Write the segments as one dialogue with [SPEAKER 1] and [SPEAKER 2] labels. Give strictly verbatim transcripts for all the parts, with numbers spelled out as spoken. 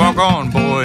[SPEAKER 1] Walk on, boy.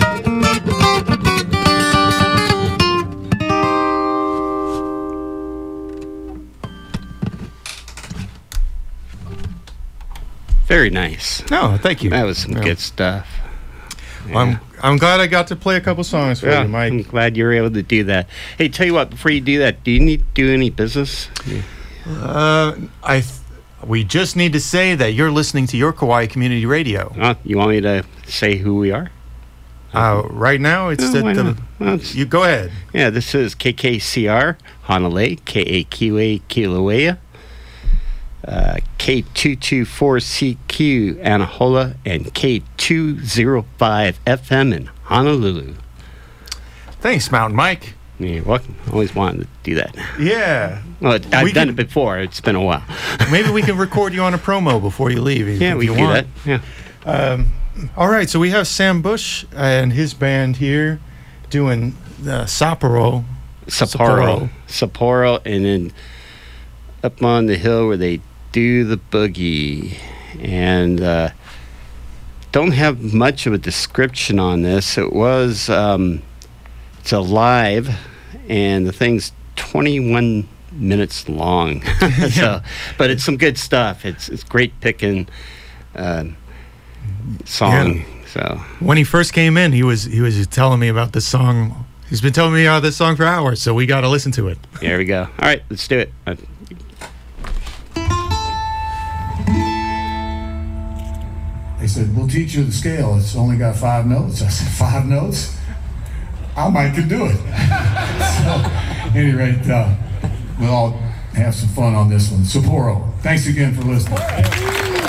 [SPEAKER 2] Very nice.
[SPEAKER 1] No, thank you.
[SPEAKER 2] That was some
[SPEAKER 1] Yeah.
[SPEAKER 2] good stuff.
[SPEAKER 1] Yeah. I'm I'm glad I got to play a couple songs for
[SPEAKER 2] yeah,
[SPEAKER 1] you, Mike.
[SPEAKER 2] I'm glad you were able to do that. Hey, tell you what, before you do that, do you need to do any business? Yeah.
[SPEAKER 1] Uh, I th- we just need to say that you're listening to your Kauai Community Radio.
[SPEAKER 2] Oh, you want me to say who we are?
[SPEAKER 1] Uh, right now, it's
[SPEAKER 2] Oh,
[SPEAKER 1] the,
[SPEAKER 2] why
[SPEAKER 1] the
[SPEAKER 2] not? Well, it's-
[SPEAKER 1] you go ahead.
[SPEAKER 2] Yeah, this is K K C R, Honolulu, K A Q A Kilauea, uh, K two twenty-four C Q Anahola, and K two oh five F M in Honolulu.
[SPEAKER 1] Thanks, Mountain Mike.
[SPEAKER 2] Yeah, well, I always wanted to do that.
[SPEAKER 1] Yeah.
[SPEAKER 2] Well, I've
[SPEAKER 1] We
[SPEAKER 2] done
[SPEAKER 1] can-
[SPEAKER 2] it before. It's been a while.
[SPEAKER 1] Maybe we can record you on a promo before you leave. If,
[SPEAKER 2] Yeah,
[SPEAKER 1] if
[SPEAKER 2] we
[SPEAKER 1] you
[SPEAKER 2] can do
[SPEAKER 1] want.
[SPEAKER 2] that. Yeah.
[SPEAKER 1] Um, all right, so we have Sam Bush and his band here doing uh, Sapporo.
[SPEAKER 2] Sapporo. Sapporo, and then up on the hill where they do the boogie. And uh, don't have much of a description on this. It was, um, it's a live, and the thing's twenty-one minutes long. So, but it's some good stuff. It's it's great picking uh, song.
[SPEAKER 1] Yeah.
[SPEAKER 2] So
[SPEAKER 1] When he first came in, he was he was just telling me about this song. He's been telling me about this song for hours, so we got to listen to it.
[SPEAKER 2] there we go. All right, let's do it. Uh,
[SPEAKER 3] They said, we'll teach you the scale. It's only got five notes. I said, five notes? I might could do it. So, at any rate, uh, we'll all have some fun on this one. Sapporo, thanks again for listening.